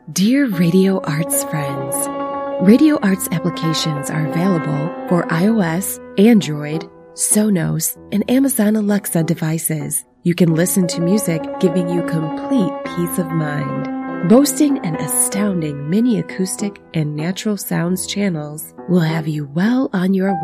Dear Radio Arts friends, Radio Arts applications are available for iOS, Android, Sonos, and Amazon Alexa devices. You can listen to music, giving you complete peace of mind. Boasting an astounding mini acoustic and natural sounds channels will have you well on your way